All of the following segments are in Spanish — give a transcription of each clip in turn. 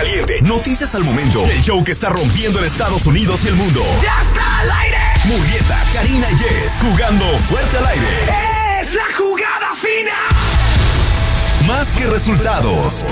caliente, noticias al momento. El show que está rompiendo en Estados Unidos y el mundo. ¡Ya está al aire! Murrieta, Karina y Jess, jugando fuerte al aire. ¡Es la jugada final! Más que resultados.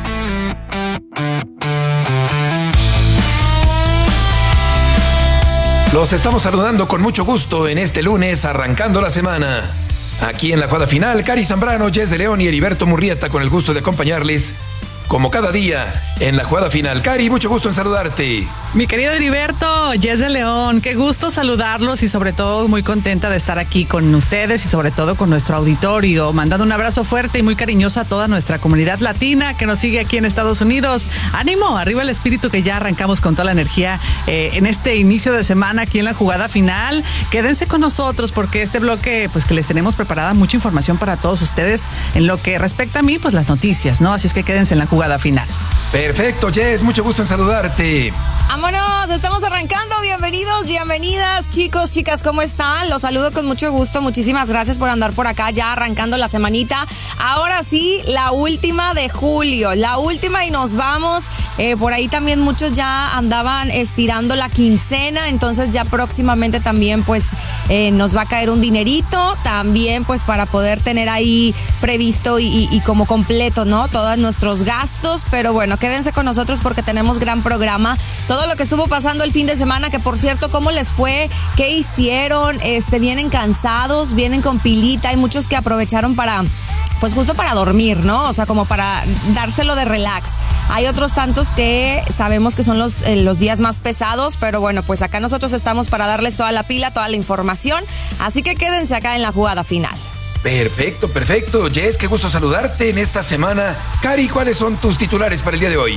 Los estamos saludando con mucho gusto en este lunes, arrancando la semana. Aquí en la jugada final, Cari Zambrano, Jess de León y Heriberto Murrieta, con el gusto de acompañarles, como cada día, en la jugada final. Cari, mucho gusto en saludarte. Mi querido Heriberto, Jess de León, qué gusto saludarlos y sobre todo muy contenta de estar aquí con ustedes y sobre todo con nuestro auditorio, mandando un abrazo fuerte y muy cariñoso a toda nuestra comunidad latina que nos sigue aquí en Estados Unidos. ¡Ánimo! Arriba el espíritu, que ya arrancamos con toda la energía en este inicio de semana aquí en la jugada final. Quédense con nosotros porque este bloque, pues que les tenemos preparada mucha información para todos ustedes en lo que respecta a mí, pues las noticias, ¿no? Así es que quédense en la jugada final. Perfecto, Jess, mucho gusto en saludarte. ¡Vámonos! Estamos arrancando. Bienvenidos, bienvenidas, chicos, chicas, ¿cómo están? Los saludo con mucho gusto. Muchísimas gracias por andar por acá, ya arrancando la semanita. Ahora sí, la última de julio, la última y nos vamos. Por ahí también muchos ya andaban estirando la quincena, entonces ya próximamente también pues nos va a caer un dinerito, también pues para poder tener ahí previsto y como completo, ¿no? Todos nuestros gastos, pero bueno, quédense con nosotros porque tenemos gran programa. Todo lo que estuvo pasando el fin de semana, que por cierto, ¿cómo les fue? ¿Qué hicieron? Vienen cansados, vienen con pilita, hay muchos que aprovecharon para, pues justo para dormir, ¿no? O sea, como para dárselo de relax. Hay otros tantos que sabemos que son los días más pesados, pero bueno, pues acá nosotros estamos para darles toda la pila, toda la información, así que quédense acá en la jugada final. Perfecto, perfecto. Jess, qué gusto saludarte en esta semana. Cari, ¿cuáles son tus titulares para el día de hoy?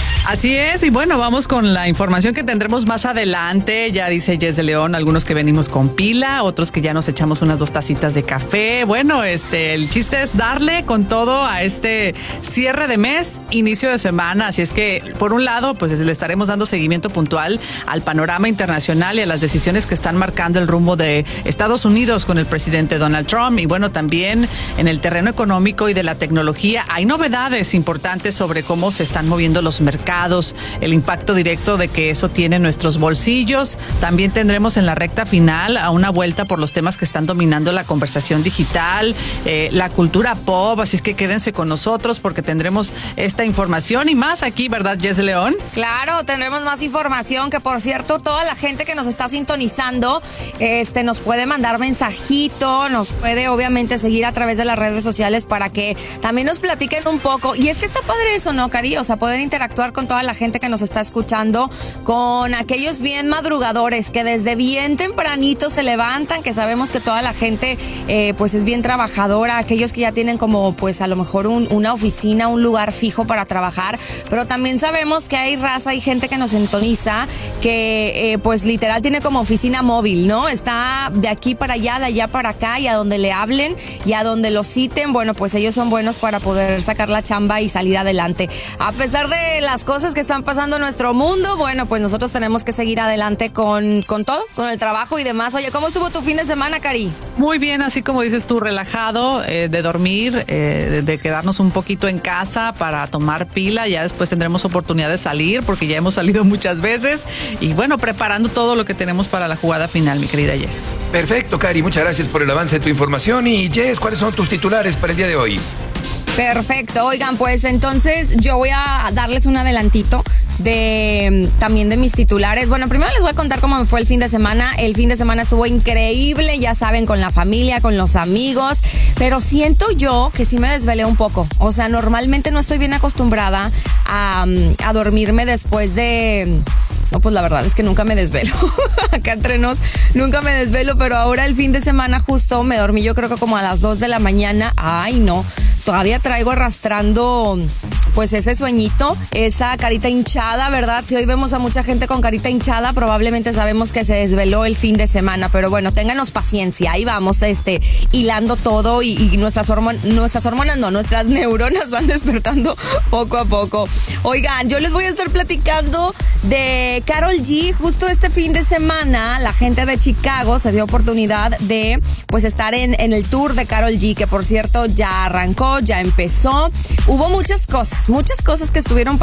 Así es, y bueno, vamos con la información que tendremos más adelante. Ya dice Jess de León, algunos que venimos con pila, otros que ya nos echamos unas 2 tacitas de café. Bueno, el chiste es darle con todo a este cierre de mes, inicio de semana. Así es que, por un lado, pues le estaremos dando seguimiento puntual al panorama internacional y a las decisiones que están marcando el rumbo de Estados Unidos con el presidente Donald Trump. Y bueno, también en el terreno económico y de la tecnología hay novedades importantes sobre cómo se están moviendo los mercados, el impacto directo de que eso tiene en nuestros bolsillos. También tendremos en la recta final a una vuelta por los temas que están dominando la conversación digital, la cultura pop, así es que quédense con nosotros porque tendremos esta información y más aquí, ¿verdad, Jess de León? Claro, tendremos más información, que por cierto, toda la gente que nos está sintonizando, nos puede mandar mensajito, nos puede obviamente seguir a través de las redes sociales para que también nos platiquen un poco. Y es que está padre eso, ¿no, Cari? O sea, poder interactuar con toda la gente que nos está escuchando, con aquellos bien madrugadores que desde bien tempranito se levantan, que sabemos que toda la gente pues es bien trabajadora, aquellos que ya tienen como pues a lo mejor una oficina, un lugar fijo para trabajar, pero también sabemos que hay raza, hay gente que nos sintoniza, que pues literal tiene como oficina móvil, ¿no? Está de aquí para allá, de allá para acá, y a donde le hablen y a donde lo citen, bueno, pues ellos son buenos para poder sacar la chamba y salir adelante. A pesar de las cosas que están pasando en nuestro mundo, bueno, pues nosotros tenemos que seguir adelante con todo, con el trabajo y demás. Oye, ¿cómo estuvo tu fin de semana, Cari? Muy bien, así como dices tú, relajado, de dormir, de quedarnos un poquito en casa para tomar pila. Ya después tendremos oportunidad de salir porque ya hemos salido muchas veces y bueno, preparando todo lo que tenemos para la jugada final, mi querida Jess. Perfecto, Cari, muchas gracias por el avance de tu información. Y Jess, ¿cuáles son tus titulares para el día de hoy? Perfecto, oigan, pues entonces yo voy a darles un adelantito también de mis titulares. Bueno, primero les voy a contar cómo me fue el fin de semana. El fin de semana estuvo increíble, ya saben, con la familia, con los amigos, pero siento yo que sí me desvelé un poco. O sea, normalmente no estoy bien acostumbrada a dormirme después de... No, pues la verdad es que nunca me desvelo. Acá entre nos, nunca me desvelo, pero ahora el fin de semana justo me dormí yo creo que como a las 2 de la mañana. Ay, no, todavía traigo arrastrando pues ese sueñito, esa carita hinchada, ¿verdad? Si hoy vemos a mucha gente con carita hinchada, probablemente sabemos que se desveló el fin de semana, pero bueno, ténganos paciencia, ahí vamos hilando todo y nuestras neuronas van despertando poco a poco. Oigan, yo les voy a estar platicando de Karol G. Justo este fin de semana, la gente de Chicago se dio oportunidad de pues estar en el tour de Karol G, que por cierto ya arrancó, ya empezó. Hubo muchas cosas que estuvieron